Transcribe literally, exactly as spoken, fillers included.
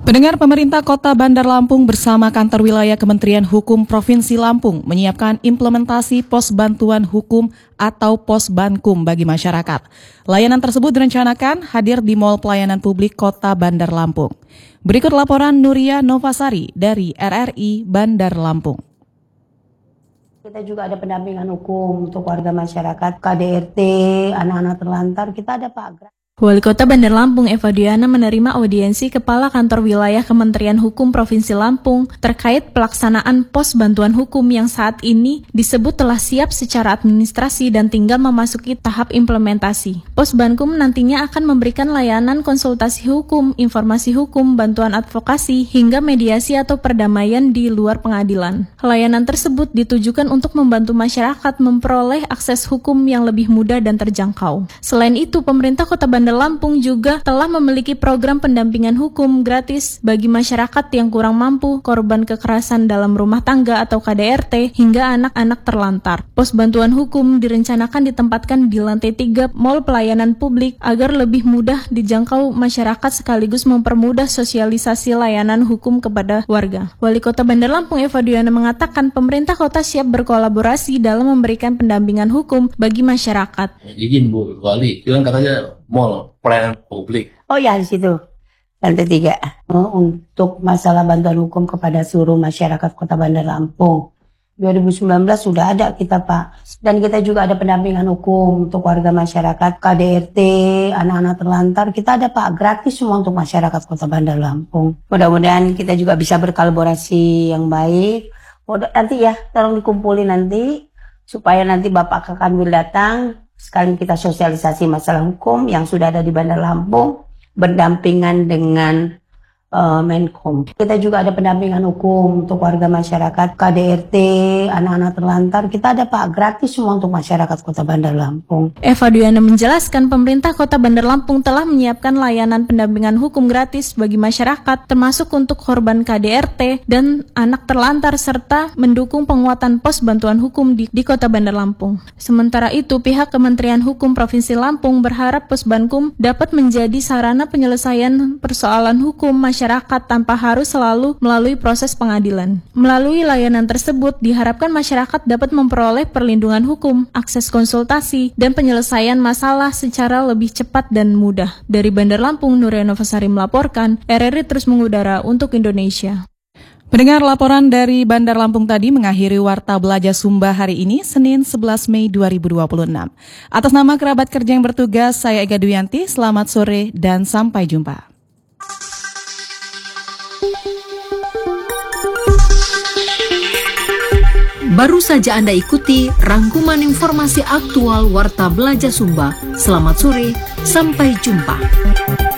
Pendengar, pemerintah Kota Bandar Lampung bersama kantor wilayah Kementerian Hukum Provinsi Lampung menyiapkan implementasi pos bantuan hukum atau pos Bankum bagi masyarakat. Layanan tersebut direncanakan hadir di Mall Pelayanan Publik Kota Bandar Lampung. Berikut laporan Nuria Novasari dari R R I Bandar Lampung. Kita juga ada pendampingan hukum untuk warga masyarakat, K D R T, anak-anak terlantar, kita ada Pak. Wali Kota Bandar Lampung Eva Diana menerima audiensi Kepala Kantor Wilayah Kementerian Hukum Provinsi Lampung terkait pelaksanaan pos bantuan hukum yang saat ini disebut telah siap secara administrasi dan tinggal memasuki tahap implementasi. Pos Bankum nantinya akan memberikan layanan konsultasi hukum, informasi hukum, bantuan advokasi, hingga mediasi atau perdamaian di luar pengadilan. Layanan tersebut ditujukan untuk membantu masyarakat memperoleh akses hukum yang lebih mudah dan terjangkau. Selain itu, pemerintah Kota Bandar Lampung juga telah memiliki program pendampingan hukum gratis bagi masyarakat yang kurang mampu, korban kekerasan dalam rumah tangga atau K D R T, hingga anak-anak terlantar. Pos bantuan hukum direncanakan ditempatkan di lantai tiga Mall Pelayanan Publik agar lebih mudah dijangkau masyarakat sekaligus mempermudah sosialisasi layanan hukum kepada warga. Wali Kota Bandar Lampung Eva Diana mengatakan pemerintah kota siap berkolaborasi dalam memberikan pendampingan hukum bagi masyarakat. Izin Bu Wali, itu kan katanya Mall Pelayanan Publik. Oh ya, di situ lantai tiga. Untuk masalah bantuan hukum kepada seluruh masyarakat Kota Bandar Lampung dua ribu sembilan belas sudah ada kita Pak. Dan kita juga ada pendampingan hukum untuk warga masyarakat, K D R T, anak-anak terlantar, kita ada Pak, gratis semua untuk masyarakat Kota Bandar Lampung. Mudah-mudahan kita juga bisa berkolaborasi yang baik. Nanti ya, tolong dikumpulin nanti supaya nanti Bapak Kakanwil datang. Sekalian kita sosialisasi masalah hukum yang sudah ada di Bandar Lampung berdampingan dengan uh, Menkom. Kita juga ada pendampingan hukum untuk warga masyarakat, K D R T, anak-anak terlantar, kita ada Pak, gratis semua untuk masyarakat Kota Bandar Lampung. Eva Diana menjelaskan pemerintah Kota Bandar Lampung telah menyiapkan layanan pendampingan hukum gratis bagi masyarakat termasuk untuk korban K D R T dan anak terlantar serta mendukung penguatan pos bantuan hukum di, di Kota Bandar Lampung. Sementara itu, pihak Kementerian Hukum Provinsi Lampung berharap pos Bankum dapat menjadi sarana penyelesaian persoalan hukum masyarakat tanpa harus selalu melalui proses pengadilan. Melalui layanan tersebut, diharapkan masyarakat dapat memperoleh perlindungan hukum, akses konsultasi, dan penyelesaian masalah secara lebih cepat dan mudah. Dari Bandar Lampung, Nuria Novasari melaporkan, R R I terus mengudara untuk Indonesia. Pendengar, laporan dari Bandar Lampung tadi mengakhiri Warta Belajar Sumba hari ini, Senin sebelas Mei dua ribu dua puluh enam. Atas nama kerabat kerja yang bertugas, saya Ega Duyanti, selamat sore dan sampai jumpa. Baru saja Anda ikuti rangkuman informasi aktual Warta Belajar Sumba. Selamat sore, sampai jumpa.